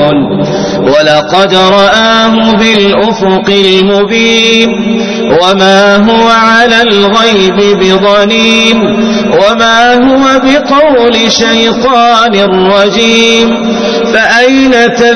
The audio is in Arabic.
ولقد رآه بالأفق المبين وما هو على الغيب بضنين وما هو بقول شيطان رجيم فأين